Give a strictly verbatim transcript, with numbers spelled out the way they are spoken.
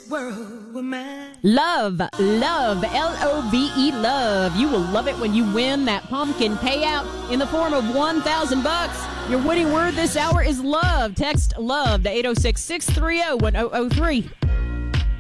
world were mine. Love, love, L O V E, love. You will love it when you win that pumpkin payout in the form of one thousand bucks. Your winning word this hour is love. Text love to eight oh six, six three oh, one oh oh three.